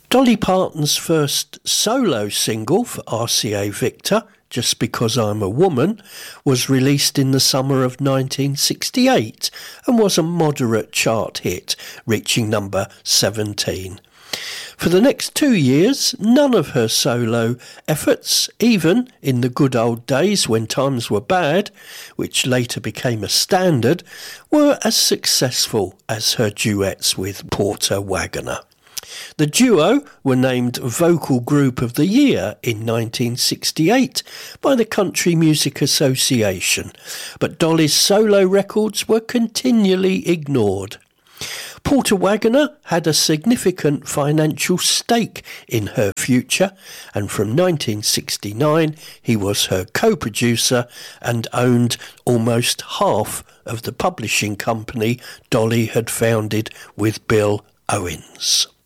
Dolly Parton's first solo single for RCA Victor, Just Because I'm a Woman, was released in the summer of 1968 and was a moderate chart hit, reaching number 17. For the next 2 years, none of her solo efforts, even in the good old days when times were bad, which later became a standard, were as successful as her duets with Porter Wagoner. The duo were named Vocal Group of the Year in 1968 by the Country Music Association, but Dolly's solo records were continually ignored. Porter Wagoner had a significant financial stake in her future, and from 1969 he was her co-producer and owned almost half of the publishing company Dolly had founded with Bill Owens.